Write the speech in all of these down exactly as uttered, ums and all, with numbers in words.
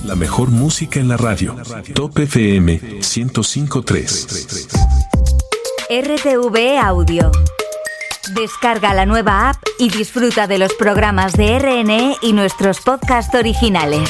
La mejor música en la radio. Top F M ciento cinco punto tres. R T V Audio. Descarga la nueva app y disfruta de los programas de R N E y nuestros podcasts originales.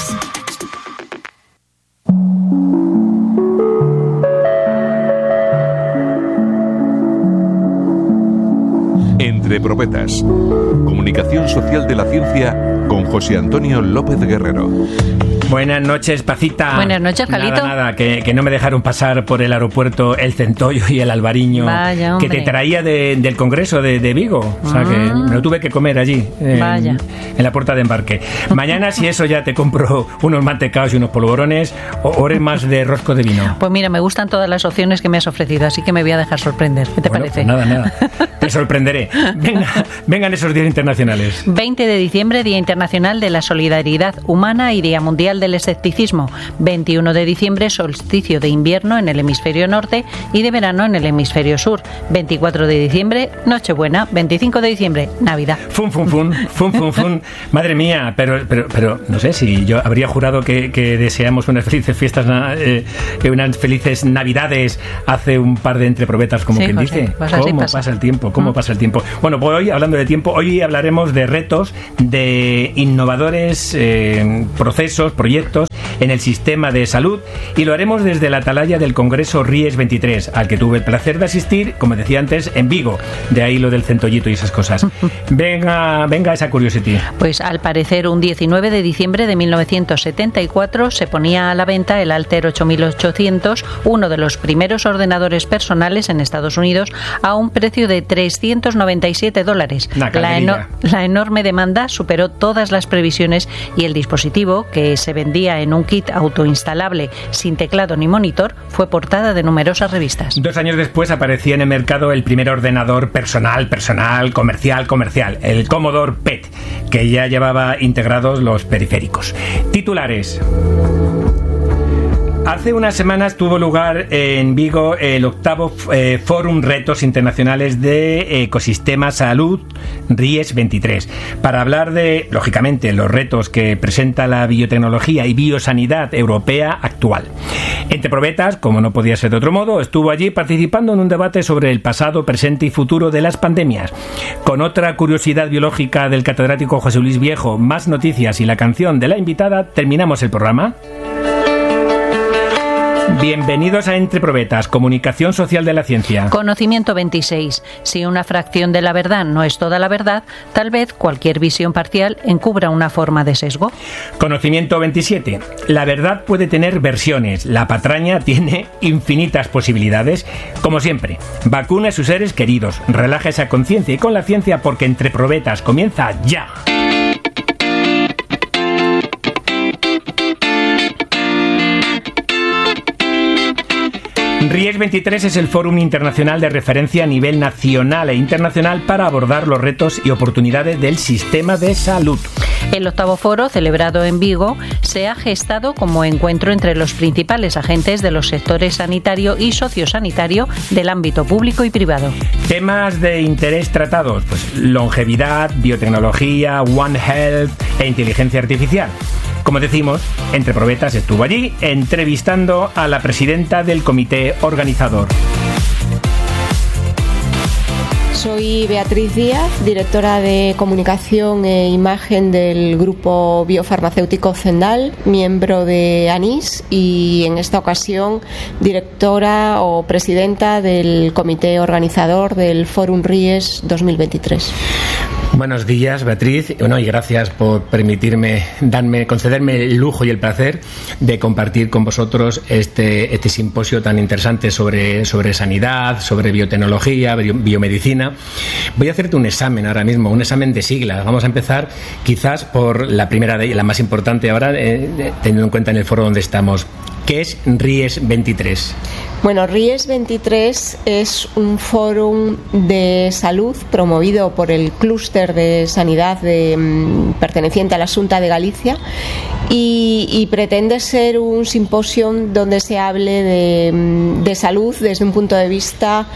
Entre Probetas. Comunicación social de la ciencia con José Antonio López Guerrero. Buenas noches, Pacita. Buenas noches, Calito. Nada, nada, que, que no me dejaron pasar por el aeropuerto el centollo y el albariño. Vaya, que te traía de, del Congreso de, de Vigo. O sea, ah. que me lo tuve que comer allí, en, Vaya. en la puerta de embarque. Mañana, si eso, ya te compro unos mantecaos y unos polvorones o ores más de rosco de vino. Pues mira, me gustan todas las opciones que me has ofrecido, así que me voy a dejar sorprender. ¿Qué te bueno, parece? Pues nada, nada. Te sorprenderé. Venga, vengan esos días internacionales. veinte de diciembre, Día Internacional de la Solidaridad Humana y Día Mundial del Escepticismo. veintiuno de diciembre, solsticio de invierno en el hemisferio norte y de verano en el hemisferio sur. veinticuatro de diciembre, Nochebuena. veinticinco de diciembre, Navidad. Fun, fun, fun, fun, fun, fun. Madre mía, pero, pero, pero no sé si yo habría jurado que, que deseamos unas felices fiestas, eh, unas felices Navidades hace un par de entreprobetas, como sí, quien José, dice. Pasa, ¿Cómo pasa. pasa el tiempo? ¿Cómo ¿Mm? pasa el tiempo? Bueno, pues hoy, hablando de tiempo, hoy hablaremos de retos, de innovadores eh, procesos, proyectos en el sistema de salud, y lo haremos desde la atalaya del Congreso Ries veintitrés, al que tuve el placer de asistir, como decía antes, en Vigo. De ahí lo del centollito y esas cosas. Venga, venga esa curiosity. Pues al parecer un diecinueve de diciembre de mil novecientos setenta y cuatro se ponía a la venta el Altair ocho mil ochocientos, uno de los primeros ordenadores personales en Estados Unidos, a un precio de trescientos noventa y siete dólares. La, eno- la enorme demanda superó todas las previsiones y el dispositivo, que se vendía en un kit autoinstalable sin teclado ni monitor, fue portada de numerosas revistas. Dos años después aparecía en el mercado el primer ordenador personal, personal, comercial, comercial, el Commodore P E T, que ya llevaba integrados los periféricos. Titulares. Hace unas semanas tuvo lugar en Vigo el octavo eh, Fórum Retos Internacionales de Ecosistema Salud Ries veintitrés, para hablar de, lógicamente, los retos que presenta la biotecnología y biosanidad europea actual. Entre probetas, como no podía ser de otro modo, estuvo allí participando en un debate sobre el pasado, presente y futuro de las pandemias. Con otra curiosidad biológica del catedrático José Luis Viejo, más noticias y la canción de la invitada, terminamos el programa. Bienvenidos a Entre Probetas, comunicación social de la ciencia. Conocimiento veintiséis. Si una fracción de la verdad no es toda la verdad, tal vez cualquier visión parcial encubra una forma de sesgo. Conocimiento veintisiete. La verdad puede tener versiones. La patraña tiene infinitas posibilidades. Como siempre, vacuna a sus seres queridos. Relaja esa conciencia y con la ciencia, porque Entre Probetas comienza ya. Ries veintitrés es el fórum internacional de referencia a nivel nacional e internacional para abordar los retos y oportunidades del sistema de salud. El octavo foro, celebrado en Vigo, se ha gestado como encuentro entre los principales agentes de los sectores sanitario y sociosanitario del ámbito público y privado. Temas de interés tratados, pues longevidad, biotecnología, One Health e inteligencia artificial. Como decimos, Entre Probetas estuvo allí entrevistando a la presidenta del comité organizador. Soy Beatriz Díaz, directora de Comunicación e Imagen del Grupo Biofarmacéutico Zendal, miembro de ANIS y en esta ocasión directora o presidenta del comité organizador del Fórum Ries dos mil veintitrés. Buenos días, Beatriz. Bueno, y gracias por permitirme, darme, concederme el lujo y el placer de compartir con vosotros este, este simposio tan interesante sobre, sobre sanidad, sobre biotecnología, bio, biomedicina. Voy a hacerte un examen ahora mismo, un examen de siglas. Vamos a empezar quizás por la primera de la más importante ahora, eh, teniendo en cuenta en el foro donde estamos. ¿Qué es Ries veintitrés? Bueno, Ries veintitrés es un fórum de salud promovido por el clúster de sanidad de, perteneciente a la Xunta de Galicia y, y pretende ser un simposio donde se hable de, de salud desde un punto de vista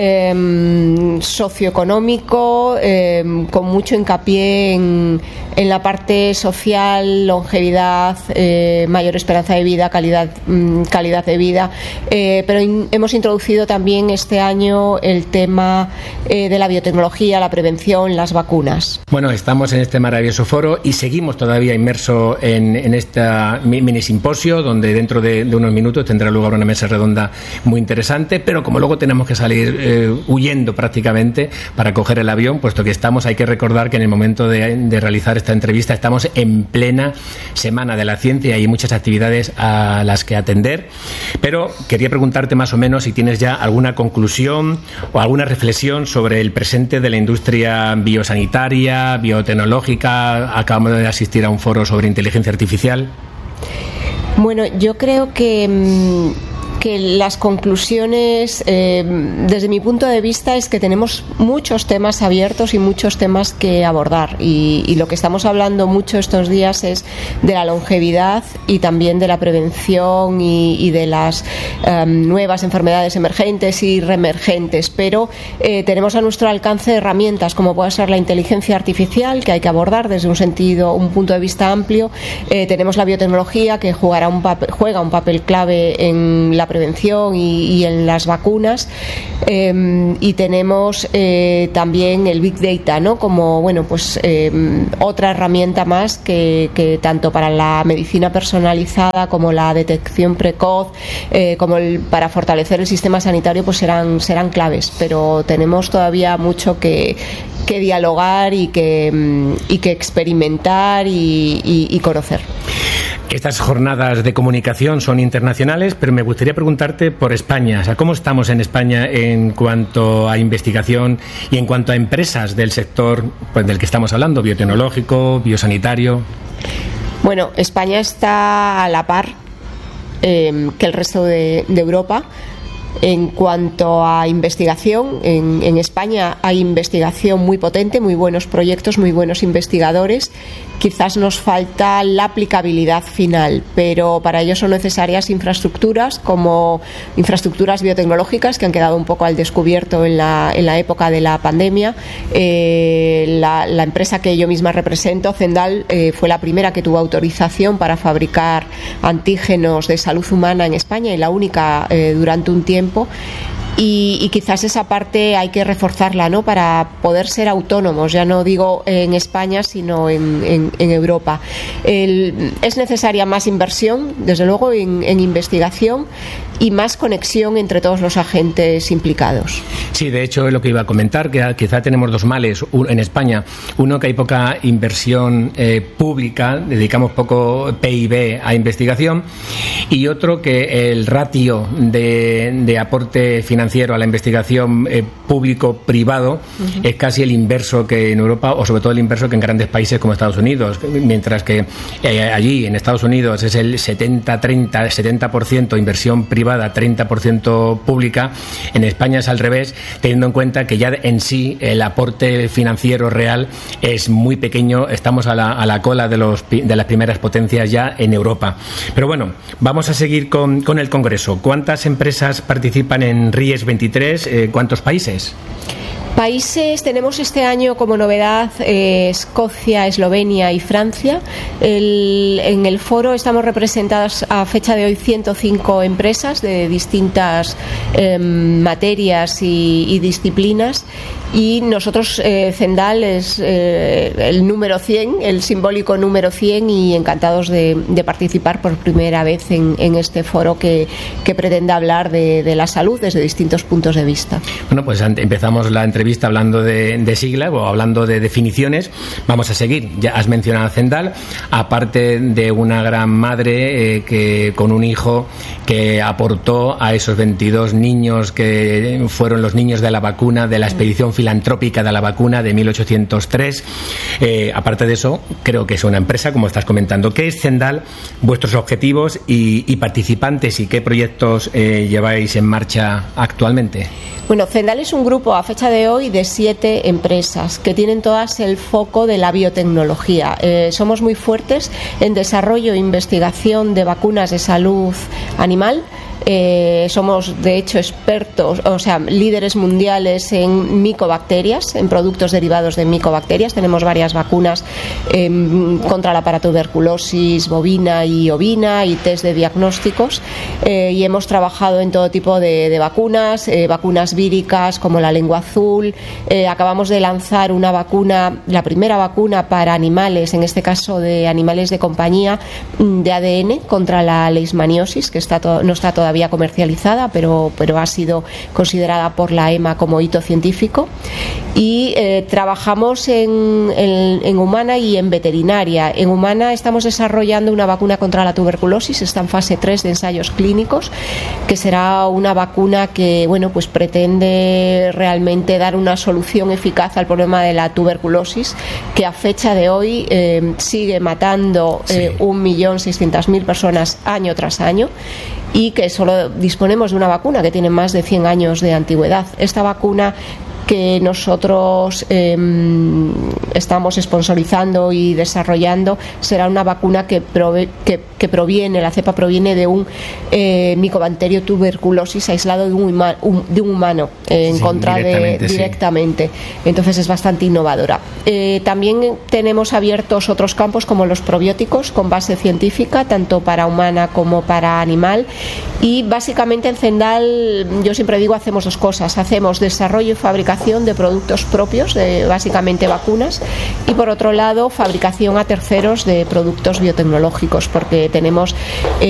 eh, socioeconómico, eh, con mucho hincapié en, en la parte social, longevidad, eh, mayor esperanza de vida, calidad, calidad de vida, eh, pero in, hemos introducido también este año el tema eh, de la biotecnología, la prevención, las vacunas. Bueno, estamos en este maravilloso foro y seguimos todavía inmersos en, en este mini simposio, donde dentro de, de unos minutos tendrá lugar una mesa redonda muy interesante, pero como luego tenemos que salir eh, huyendo prácticamente para coger el avión, puesto que estamos, hay que recordar que en el momento de, de realizar esta entrevista estamos en plena Semana de la Ciencia y hay muchas actividades a las que atender, pero quería preguntarte más o menos si tienes ya alguna conclusión o alguna reflexión sobre el presente de la industria biosanitaria, biotecnológica. Acabamos de asistir a un foro sobre inteligencia artificial. Bueno, yo creo que, que las conclusiones, eh, desde mi punto de vista, es que tenemos muchos temas abiertos y muchos temas que abordar. Y, y lo que estamos hablando mucho estos días es de la longevidad y también de la prevención y, y de las um, nuevas enfermedades emergentes y reemergentes. Pero eh, tenemos a nuestro alcance herramientas como puede ser la inteligencia artificial, que hay que abordar desde un sentido, un punto de vista amplio. Eh, tenemos la biotecnología, que jugará un papel, juega un papel clave en la prevención y, y en las vacunas, eh, y tenemos eh, también el Big Data, ¿no? Como bueno, pues eh, otra herramienta más que, que tanto para la medicina personalizada como la detección precoz, eh, como el, para fortalecer el sistema sanitario, pues serán serán claves. Pero tenemos todavía mucho que que dialogar y que y que experimentar y, y, y conocer. Estas jornadas de comunicación son internacionales, pero me gustaría preguntarte por España. O sea, ¿cómo estamos en España en cuanto a investigación y en cuanto a empresas del sector, pues, del que estamos hablando, biotecnológico, biosanitario? Bueno, España está a la par eh, que el resto de, de Europa. En cuanto a investigación, en, en España hay investigación muy potente, muy buenos proyectos, muy buenos investigadores. Quizás nos falta la aplicabilidad final, pero para ello son necesarias infraestructuras como infraestructuras biotecnológicas que han quedado un poco al descubierto en la, en la época de la pandemia. Eh, la, la empresa que yo misma represento, Cendal, eh, fue la primera que tuvo autorización para fabricar antígenos de salud humana en España y la única eh, durante un tiempo. Y, y quizás esa parte hay que reforzarla, ¿no? Para poder ser autónomos, ya no digo en España, sino en, en, en Europa. El, es necesaria más inversión, desde luego, en, en investigación y más conexión entre todos los agentes implicados. Sí, de hecho es lo que iba a comentar, que quizá tenemos dos males en España. Uno, que hay poca inversión eh, pública, dedicamos poco P I B a investigación, y otro, que el ratio de, de aporte financiero a la investigación eh, público-privado uh-huh. es casi el inverso que en Europa, o sobre todo el inverso que en grandes países como Estados Unidos, mientras que eh, allí en Estados Unidos es el setenta treinta, setenta por ciento inversión privada, treinta por ciento pública. En España es al revés, teniendo en cuenta que ya en sí el aporte financiero real es muy pequeño. Estamos a la, a la cola de, los, de las primeras potencias ya en Europa. Pero bueno, vamos a seguir con, con el Congreso. ¿Cuántas empresas participan en RIES veintitrés? Eh, ¿Cuántos países? Países, tenemos este año como novedad eh, Escocia, Eslovenia y Francia. El, en el foro estamos representadas a fecha de hoy ciento cinco empresas de distintas eh, materias y, y disciplinas, y nosotros, eh, Cendal, es eh, el número cien, el simbólico número cien, y encantados de, de participar por primera vez en, en este foro que, que pretende hablar de, de la salud desde distintos puntos de vista. Bueno, pues empezamos la entrevista hablando de, de siglas o hablando de definiciones. Vamos a seguir. Ya has mencionado a Cendal, aparte de una gran madre eh, que con un hijo que aportó a esos veintidós niños que fueron los niños de la vacuna, de la expedición filantrópica de la vacuna de mil ochocientos tres. Eh, aparte de eso, creo que es una empresa, como estás comentando. ¿Qué es Cendal? Vuestros objetivos y, y participantes, y qué proyectos eh, lleváis en marcha actualmente. Bueno, Cendal es un grupo a fecha de hoy hoy de siete empresas que tienen todas el foco de la biotecnología. Eh, somos muy fuertes en desarrollo e investigación de vacunas de salud animal. Eh, somos de hecho expertos, o sea, líderes mundiales en micobacterias, en productos derivados de micobacterias. Tenemos varias vacunas eh, contra la paratuberculosis bovina y ovina y test de diagnósticos, eh, y hemos trabajado en todo tipo de, de vacunas, eh, vacunas víricas como la lengua azul. Eh, acabamos de lanzar una vacuna, la primera vacuna para animales, en este caso de animales de compañía, de A D N contra la leishmaniosis, que está to- no está todavía comercializada, pero, pero ha sido considerada por la E M A como hito científico. Y eh, trabajamos en, en, en humana y en veterinaria. En humana estamos desarrollando una vacuna contra la tuberculosis, está en fase tres de ensayos clínicos, que será una vacuna que, bueno, pues pretende realmente dar una solución eficaz al problema de la tuberculosis, que a fecha de hoy eh, sigue matando eh, Sí. un millón seiscientas mil personas año tras año, y que solo disponemos de una vacuna que tiene más de cien años de antigüedad. Esta vacuna que nosotros eh, estamos sponsorizando y desarrollando será una vacuna que, prove, que, que proviene, la cepa proviene de un eh, Mycobacterium tuberculosis aislado de un, huma, un, de un humano, eh, en Sí, contra directamente, de sí. directamente. Entonces es bastante innovadora. Eh, también tenemos abiertos otros campos como los probióticos con base científica, tanto para humana como para animal. Y básicamente en Zendal, yo siempre digo, hacemos dos cosas: hacemos desarrollo y fabricación de productos propios, de básicamente vacunas, y por otro lado fabricación a terceros de productos biotecnológicos, porque tenemos eh,